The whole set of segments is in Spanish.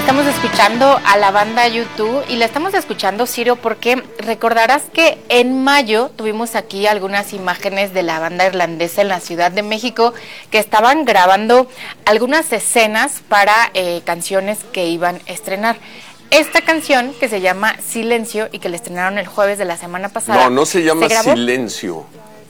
Estamos escuchando a la banda YouTube y la estamos escuchando, Ciro, porque recordarás que en mayo tuvimos aquí algunas imágenes de la banda irlandesa en la Ciudad de México que estaban grabando algunas escenas para canciones que iban a estrenar. Esta canción, que se llama Silencio y que la estrenaron el jueves de la semana pasada. No se llama Silencio.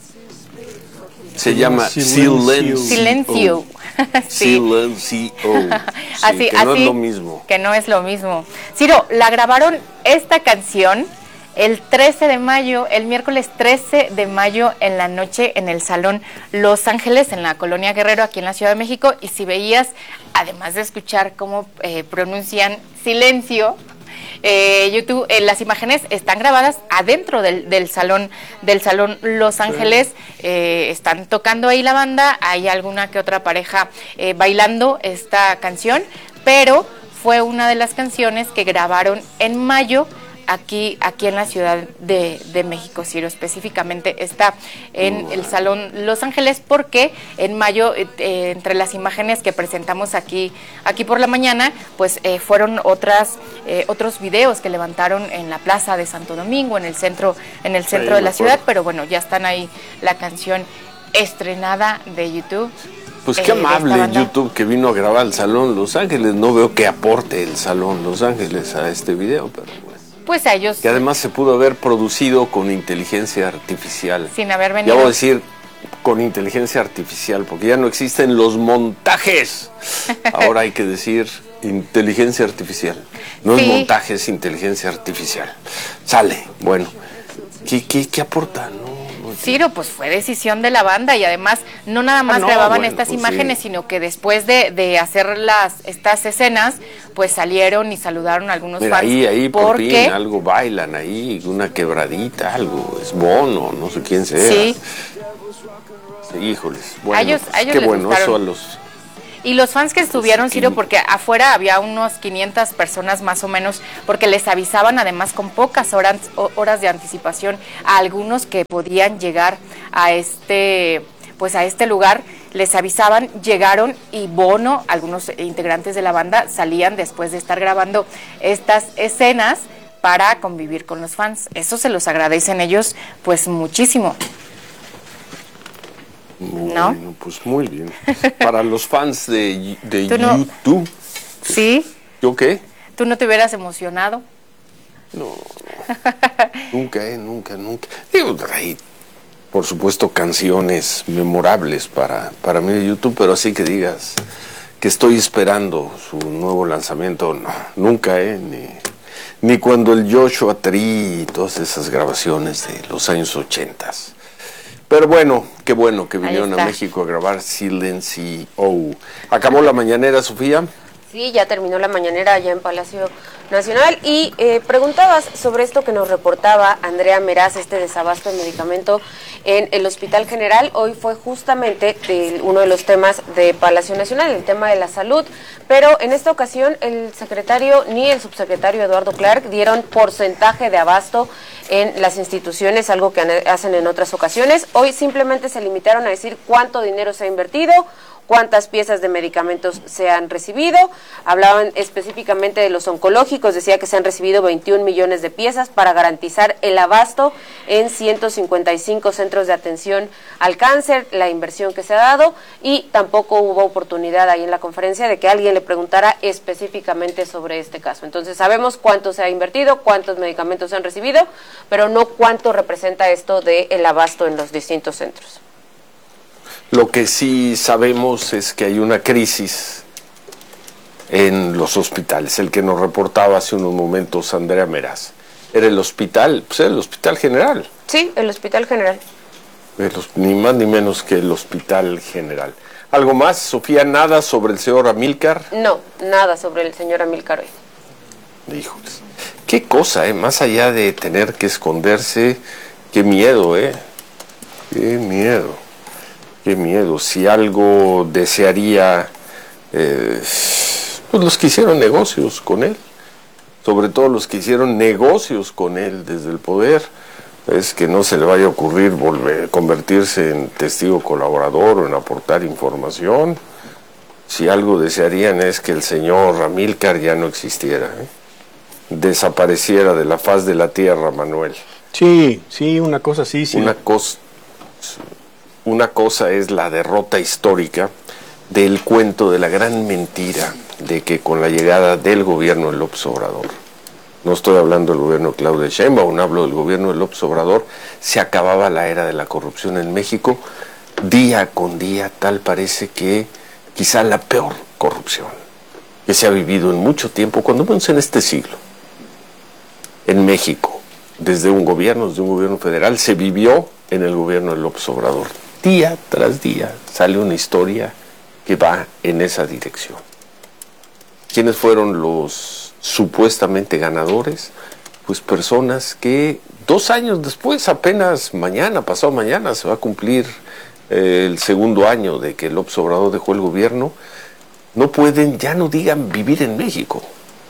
Se llama Silencio. Silencio. Sí. Silencio. Sí, así, no es lo mismo. Que no es lo mismo. Ciro, la grabaron esta canción el 13 de mayo, el miércoles 13 de mayo en la noche en el Salón Los Ángeles, en la Colonia Guerrero, aquí en la Ciudad de México. Y si veías, además de escuchar cómo pronuncian silencio, YouTube, las imágenes están grabadas adentro del salón Los Ángeles. Están tocando ahí la banda, hay alguna que otra pareja bailando esta canción, pero fue una de las canciones que grabaron en mayo aquí en la Ciudad de México, Ciro. Específicamente está en el Salón Los Ángeles, porque en mayo, entre las imágenes que presentamos aquí por la mañana, pues fueron otros videos que levantaron en la Plaza de Santo Domingo, en el centro de la ciudad, pero bueno, ya están ahí la canción estrenada de YouTube. Pues qué amable YouTube que vino a grabar el Salón Los Ángeles. No veo que aporte el Salón Los Ángeles a este video, pero bueno. Pues a ellos... Que además se pudo haber producido con inteligencia artificial. Sin haber venido... Ya voy a decir con inteligencia artificial, porque ya no existen los montajes. Ahora hay que decir inteligencia artificial. No es montaje, es inteligencia artificial. Sale, bueno. ¿Qué aporta? Ciro, pues fue decisión de la banda y además no nada más grababan estas imágenes, sino que después de hacer estas escenas, pues salieron y saludaron a algunos fans. Ahí por fin algo bailan ahí, una quebradita, algo, es Bono, no sé quién sea. Sí. Híjoles, bueno, ellos qué bueno, gustaron. eso a los... Y los fans que estuvieron, Ciro, porque afuera había unos 500 personas más o menos, porque les avisaban además con pocas horas de anticipación a algunos que podían llegar a este lugar, les avisaban, llegaron y Bono, algunos integrantes de la banda salían después de estar grabando estas escenas para convivir con los fans. Eso se los agradecen ellos pues muchísimo. Bueno, pues muy bien. Para los fans de YouTube. ¿Sí? ¿Yo qué? ¿Tú no te hubieras emocionado? No. Nunca. Digo, hay, por supuesto, canciones memorables para mí de YouTube, pero así que digas que estoy esperando su nuevo lanzamiento, no. Nunca, ni cuando el Joshua Tree y todas esas grabaciones de los años 80. Pero bueno, qué bueno que vinieron a México a grabar Silencio. ¿Acabó la mañanera, Sofía? Sí, ya terminó la mañanera allá en Palacio Nacional y preguntabas sobre esto que nos reportaba Andrea Meraz, este desabasto de medicamento en el Hospital General. Hoy fue justamente uno de los temas de Palacio Nacional, el tema de la salud, pero en esta ocasión el secretario ni el subsecretario Eduardo Clark dieron porcentaje de abasto en las instituciones, algo que hacen en otras ocasiones. Hoy simplemente se limitaron a decir cuánto dinero se ha invertido, cuántas piezas de medicamentos se han recibido. Hablaban específicamente de los oncológicos, decía que se han recibido 21 millones de piezas para garantizar el abasto en 155 centros de atención al cáncer, la inversión que se ha dado, y tampoco hubo oportunidad ahí en la conferencia de que alguien le preguntara específicamente sobre este caso. Entonces sabemos cuánto se ha invertido, cuántos medicamentos se han recibido, pero no cuánto representa esto del abasto en los distintos centros. Lo que sí sabemos es que hay una crisis en los hospitales, el que nos reportaba hace unos momentos Andrea Meraz. Era el hospital, pues era el Hospital General. Sí, el Hospital General. Ni más ni menos que el Hospital General. ¿Algo más, Sofía? ¿Nada sobre el señor Amílcar? No, nada sobre el señor Amílcar hoy. Híjoles, qué cosa, más allá de tener que esconderse, qué miedo, qué miedo. Qué miedo. Si algo desearía, pues los que hicieron negocios con él, sobre todo los que hicieron negocios con él desde el poder, es que no se le vaya a ocurrir convertirse en testigo colaborador o en aportar información. si algo desearían es que el señor Amílcar ya no existiera, desapareciera de la faz de la tierra, Manuel. Sí, una cosa así, sí. Una cosa es la derrota histórica del cuento de la gran mentira de que con la llegada del gobierno de López Obrador, no estoy hablando del gobierno de Claudia Sheinbaum, hablo del gobierno de López Obrador, se acababa la era de la corrupción en México. Día con día, tal parece que quizá la peor corrupción que se ha vivido en mucho tiempo, cuando menos en este siglo, en México, desde un gobierno federal, se vivió en el gobierno de López Obrador. Día tras día sale una historia que va en esa dirección. ¿Quiénes fueron los supuestamente ganadores? Pues personas que 2 años después, apenas pasado mañana, se va a cumplir el segundo año de que López Obrador dejó el gobierno, no pueden, ya no digan vivir en México.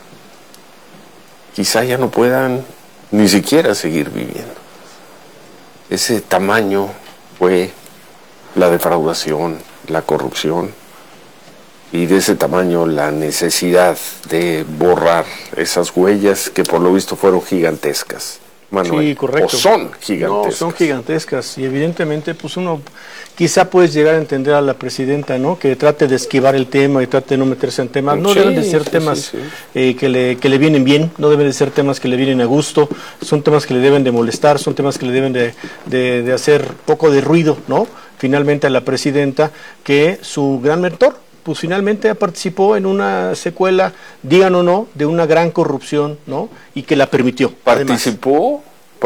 Quizá ya no puedan ni siquiera seguir viviendo. Ese tamaño fue la defraudación, la corrupción, y de ese tamaño la necesidad de borrar esas huellas que por lo visto fueron gigantescas, Manuel. Sí, correcto. O son gigantescas. No, son gigantescas, y evidentemente pues uno quizá puedes llegar a entender a la presidenta, ¿no? Que trate de esquivar el tema y trate de no meterse en temas. No deben de ser temas que le vienen bien, no deben de ser temas que le vienen a gusto, son temas que le deben de molestar, son temas que le deben de hacer poco de ruido, ¿no? Finalmente a la presidenta, que su gran mentor, pues finalmente participó en una secuela, digan o no, de una gran corrupción, ¿no? Y que la permitió. Participó,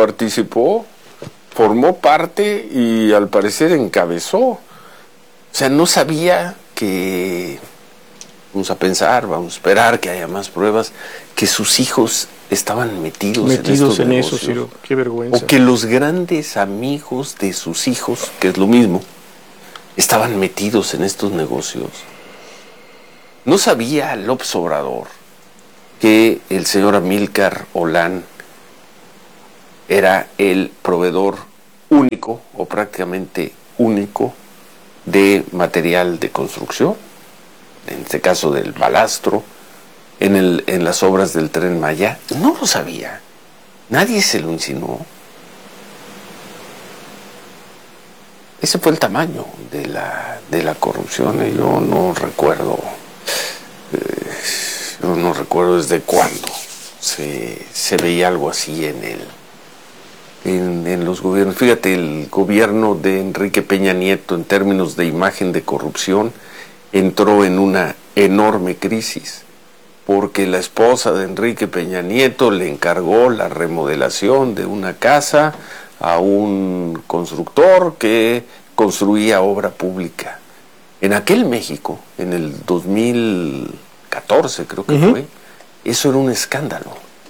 formó parte y al parecer encabezó. O sea, no sabía que, vamos a esperar que haya más pruebas, que sus hijos estaban metidos en eso, Ciro. Qué vergüenza. O que los grandes amigos de sus hijos, que es lo mismo, estaban metidos en estos negocios. ¿No sabía López Obrador que el señor Amílcar Olán era el proveedor único o prácticamente único de material de construcción? En este caso del balastro, en las obras del Tren Maya. No lo sabía. Nadie se lo insinuó. Ese fue el tamaño de la corrupción. Yo no recuerdo desde cuándo se veía algo así en los gobiernos. Fíjate, el gobierno de Enrique Peña Nieto, en términos de imagen de corrupción, entró en una enorme crisis, porque la esposa de Enrique Peña Nieto le encargó la remodelación de una casa a un constructor que construía obra pública. En aquel México, en el 2014 creo que fue, eso era un escándalo.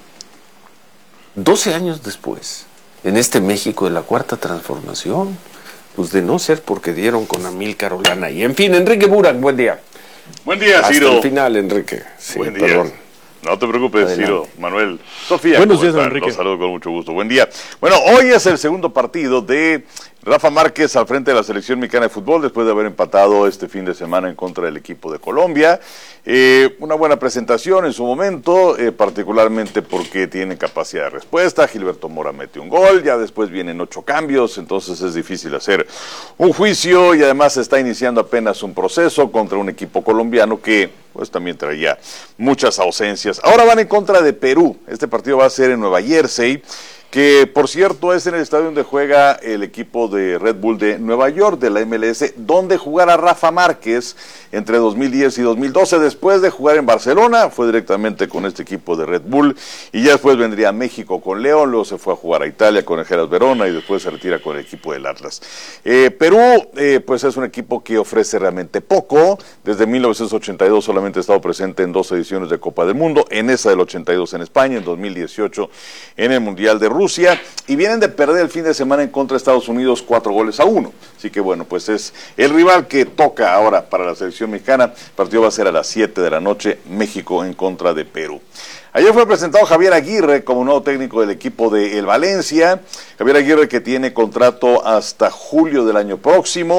12 años después, en este México de la Cuarta Transformación, pues de no ser porque dieron con Amílcar Olán ahí. En fin, Enrique Burak, buen día. Buen día, Ciro. Hasta el final, Enrique. Sí, buen día. Perdón. No te preocupes, Adelante. Ciro, Manuel, Sofía. Buenos días, don Enrique. Los saludo con mucho gusto. Buen día. Bueno, hoy es el segundo partido de Rafa Márquez al frente de la selección mexicana de fútbol después de haber empatado este fin de semana en contra del equipo de Colombia. Una buena presentación en su momento, particularmente porque tiene capacidad de respuesta. Gilberto Mora mete un gol, ya después vienen 8 cambios, entonces es difícil hacer un juicio y además se está iniciando apenas un proceso contra un equipo colombiano que pues también traía muchas ausencias. Ahora van en contra de Perú. Este partido va a ser en Nueva Jersey, que por cierto es en el estadio donde juega el equipo de Red Bull de Nueva York, de la MLS, donde jugará Rafa Márquez entre 2010 y 2012. Después de jugar en Barcelona, fue directamente con este equipo de Red Bull, y ya después vendría a México con León, luego se fue a jugar a Italia con el Hellas Verona, y después se retira con el equipo del Atlas. Perú, pues es un equipo que ofrece realmente poco. Desde 1982 solamente ha estado presente en 2 ediciones de Copa del Mundo, en esa del 82 en España, en 2018 en el Mundial de Rusia, y vienen de perder el fin de semana en contra de Estados Unidos 4-1. Así que bueno, pues es el rival que toca ahora para la selección mexicana. El partido va a ser a las 7 de la noche, México en contra de Perú. Ayer fue presentado Javier Aguirre como nuevo técnico del equipo de el Valencia. Javier Aguirre, que tiene contrato hasta julio del año próximo.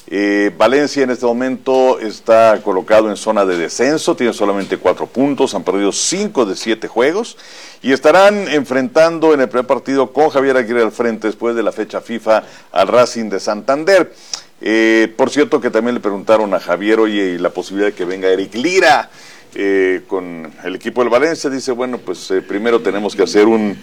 Valencia en este momento está colocado en zona de descenso, tiene solamente 4 puntos, han perdido 5 de 7 juegos y estarán enfrentando en el primer partido con Javier Aguirre al frente después de la fecha FIFA al Racing de Santander. Por cierto que también le preguntaron a Javier, oye, y la posibilidad de que venga Eric Lira con el equipo del Valencia. Dice, bueno, pues primero tenemos que hacer un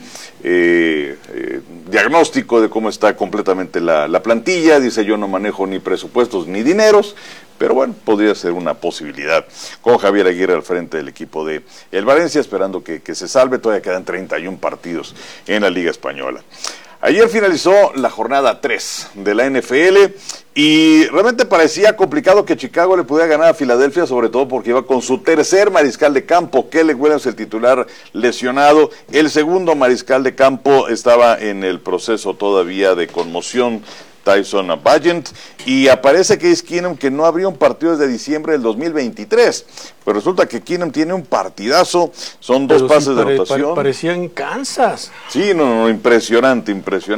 diagnóstico de cómo está completamente la plantilla. Dice, yo no manejo ni presupuestos ni dineros, pero bueno, podría ser una posibilidad con Javier Aguirre al frente del equipo de el Valencia, esperando que se salve. Todavía quedan 31 partidos en la Liga Española. Ayer finalizó la jornada 3 de la NFL y realmente parecía complicado que Chicago le pudiera ganar a Filadelfia, sobre todo porque iba con su tercer mariscal de campo, Caleb Williams, el titular, lesionado. El segundo mariscal de campo estaba en el proceso todavía de conmoción, Tyson Bagent, y aparece Case Keenum, que no abrió un partido desde diciembre del 2023, pero resulta que Keenum tiene un partidazo, son 2 pases de anotación. Parecía en Kansas. Sí, no, impresionante.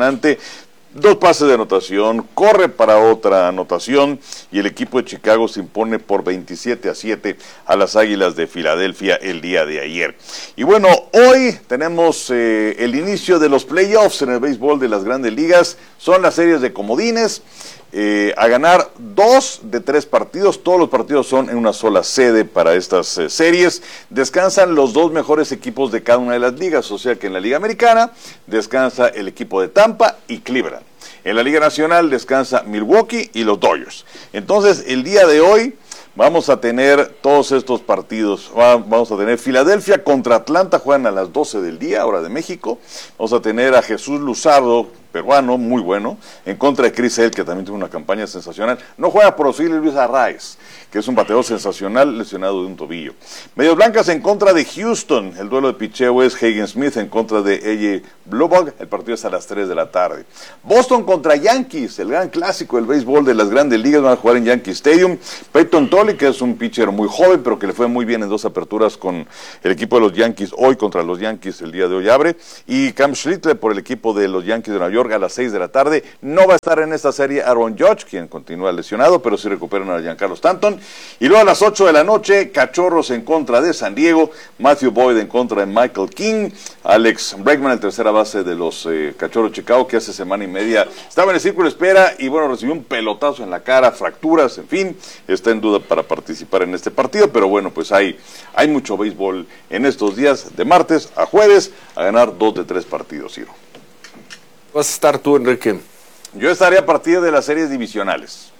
2 pases de anotación, corre para otra anotación y el equipo de Chicago se impone por 27-7 a las Águilas de Filadelfia el día de ayer. Y bueno, hoy tenemos el inicio de los playoffs en el béisbol de las Grandes Ligas. Son las series de comodines. A ganar 2 de 3 partidos, todos los partidos son en una sola sede para estas series. Descansan los 2 mejores equipos de cada una de las ligas, o sea que en la Liga Americana descansa el equipo de Tampa y Cleveland. En la Liga Nacional descansa Milwaukee y los Dodgers. Entonces el día de hoy vamos a tener todos estos partidos. Vamos a tener Filadelfia contra Atlanta, juegan a las 12 del día, hora de México. Vamos a tener a Jesús Luzardo, peruano, muy bueno, en contra de Chris Sale, que también tuvo una campaña sensacional. No juega por Osiris Luis Arraez, que es un bateador sensacional, lesionado de un tobillo. Medias Blancas en contra de Houston. El duelo de picheo es Hagen Smith en contra de A.J. Blubog. El partido es a las 3 de la tarde. Boston contra Yankees, el gran clásico del béisbol de las Grandes Ligas. Van a jugar en Yankee Stadium. Peyton Tolly, que es un pitcher muy joven, pero que le fue muy bien en 2 aperturas con el equipo de los Yankees. Hoy contra los Yankees, el día de hoy abre. Y Cam Schlittler por el equipo de los Yankees de Nueva York a las 6 de la tarde. No va a estar en esta serie Aaron Judge, quien continúa lesionado, pero sí recuperan a Giancarlo Stanton. Y luego a las 8 de la noche, Cachorros en contra de San Diego, Matthew Boyd en contra de Michael King, Alex Bregman, el tercera base de los Cachorros de Chicago, que hace semana y media estaba en el círculo de espera y bueno, recibió un pelotazo en la cara, fracturas, en fin, está en duda para participar en este partido, pero bueno, pues hay mucho béisbol en estos días, de martes a jueves, a ganar 2 de 3 partidos, Ciro. ¿Vas a estar tú, Enrique? Yo estaré a partir de las series divisionales.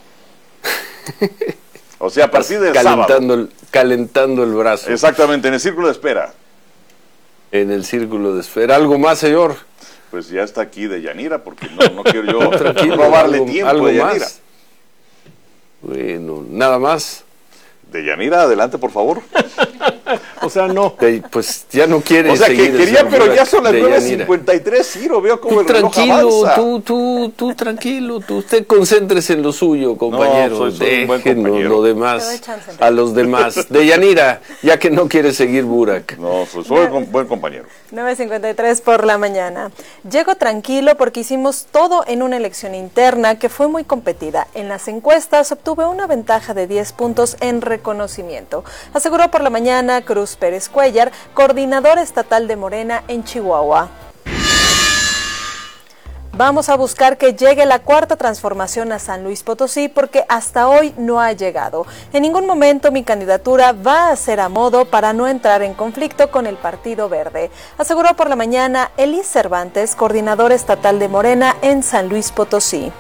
O sea, a partir del sábado. Calentando el brazo. Exactamente, en el círculo de espera. En el círculo de espera. ¿Algo más, señor? Pues ya está aquí de Yanira, porque no quiero yo robarle tiempo de Yanira. Más. Bueno, nada más. De Yanira, adelante, por favor. O sea, no. Pues ya no quiere. O sea, que quería, pero ya son las 9:53, Ciro, veo como el reloj avanza. Tú tranquilo, usted concéntrese en lo suyo, compañero. No, soy un buen compañero. Lo demás a los demás. De Yanira, ya que no quiere seguir Burak. No, soy un buen compañero. 9:53 por la mañana. Llego tranquilo porque hicimos todo en una elección interna que fue muy competida. En las encuestas obtuve una ventaja de 10 puntos en reconocimiento, aseguró por la mañana Cruz Pérez Cuellar, coordinador estatal de Morena en Chihuahua. Vamos a buscar que llegue la 4ª transformación a San Luis Potosí porque hasta hoy no ha llegado. En ningún momento mi candidatura va a ser a modo para no entrar en conflicto con el Partido Verde, aseguró por la mañana Elis Cervantes, coordinador estatal de Morena en San Luis Potosí.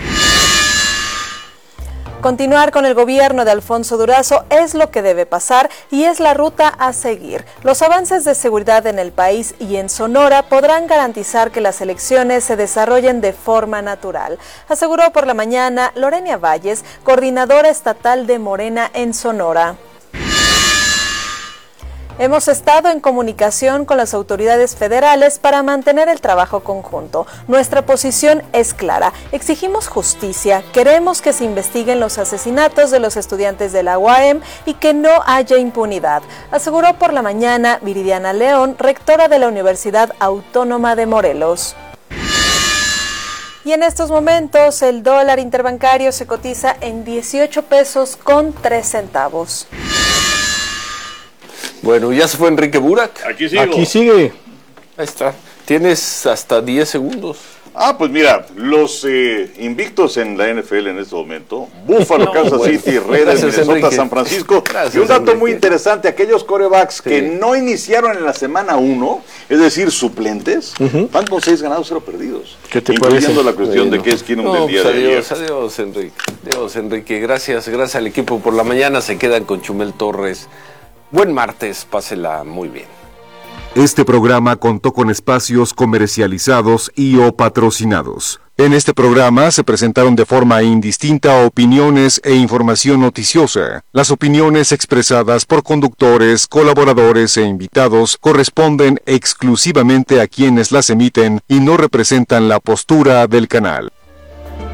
Continuar con el gobierno de Alfonso Durazo es lo que debe pasar y es la ruta a seguir. Los avances de seguridad en el país y en Sonora podrán garantizar que las elecciones se desarrollen de forma natural, aseguró por la mañana Lorena Valles, coordinadora estatal de Morena en Sonora. Hemos estado en comunicación con las autoridades federales para mantener el trabajo conjunto. Nuestra posición es clara. Exigimos justicia, queremos que se investiguen los asesinatos de los estudiantes de la UAM y que no haya impunidad, aseguró por la mañana Viridiana León, rectora de la Universidad Autónoma de Morelos. Y en estos momentos el dólar interbancario se cotiza en 18 pesos con 3 centavos. Bueno, ¿ya se fue Enrique Burak? Aquí sigo. Aquí sigue. Ahí está. Tienes hasta 10 segundos. Pues mira, los invictos en la NFL en este momento, Buffalo, Kansas City, Raiders, Gracias, Minnesota, Enrique. San Francisco. Gracias, Y un dato Enrique. muy interesante, aquellos quarterbacks Sí. que no iniciaron en la semana 1, es decir, suplentes, van con 6 ganados, 0 perdidos. ¿Qué te incluyendo parece? la cuestión de Bueno. que es Keenum No, del día pues de ayer. adiós, Enrique. Adiós, Enrique. Gracias al equipo por la mañana. Se quedan con Chumel Torres. Buen martes, pásela muy bien. Este programa contó con espacios comercializados y o patrocinados. En este programa se presentaron de forma indistinta opiniones e información noticiosa. Las opiniones expresadas por conductores, colaboradores e invitados corresponden exclusivamente a quienes las emiten y no representan la postura del canal.